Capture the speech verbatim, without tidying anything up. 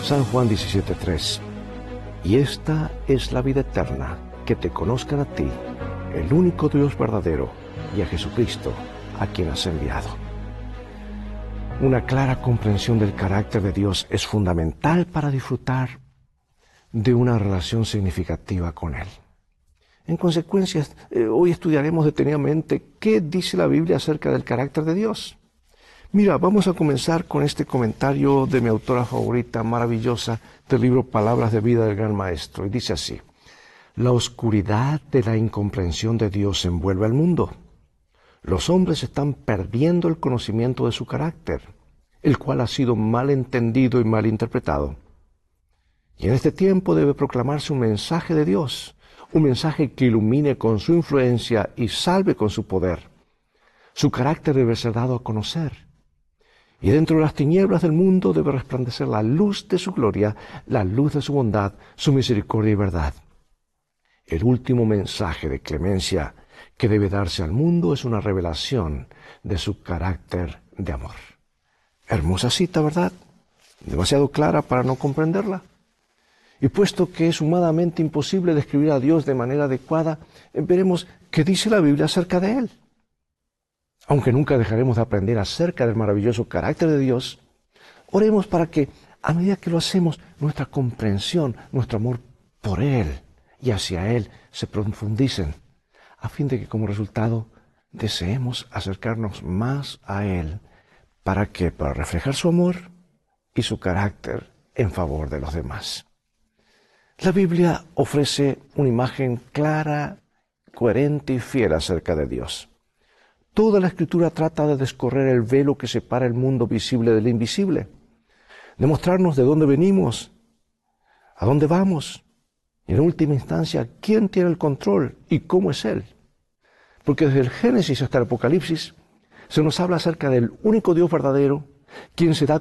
San Juan diecisiete tres. Y esta es la vida eterna, que te conozcan a ti, el único Dios verdadero, y a Jesucristo, a quien has enviado. Una clara comprensión del carácter de Dios es fundamental para disfrutar de una relación significativa con Él. En consecuencia, eh, hoy estudiaremos detenidamente qué dice la Biblia acerca del carácter de Dios. Mira, vamos a comenzar con este comentario de mi autora favorita, maravillosa, del libro Palabras de Vida del Gran Maestro. Y dice así: la oscuridad de la incomprensión de Dios envuelve al mundo. Los hombres están perdiendo el conocimiento de su carácter, el cual ha sido mal entendido y mal interpretado. Y en este tiempo debe proclamarse un mensaje de Dios, un mensaje que ilumine con su influencia y salve con su poder. Su carácter debe ser dado a conocer. Y dentro de las tinieblas del mundo debe resplandecer la luz de su gloria, la luz de su bondad, su misericordia y verdad. El último mensaje de clemencia que debe darse al mundo es una revelación de su carácter de amor. Hermosa cita, ¿verdad? Demasiado clara para no comprenderla. Y puesto que es humanamente imposible describir a Dios de manera adecuada, veremos qué dice la Biblia acerca de Él. Aunque nunca dejaremos de aprender acerca del maravilloso carácter de Dios, oremos para que, a medida que lo hacemos, nuestra comprensión, nuestro amor por Él y hacia Él se profundicen, a fin de que como resultado deseemos acercarnos más a Él. ¿Para qué? Para reflejar su amor y su carácter en favor de los demás. La Biblia ofrece una imagen clara, coherente y fiel acerca de Dios. Toda la Escritura trata de descorrer el velo que separa el mundo visible del invisible, de mostrarnos de dónde venimos, a dónde vamos, y en última instancia, quién tiene el control y cómo es Él. Porque desde el Génesis hasta el Apocalipsis se nos habla acerca del único Dios verdadero, quien se da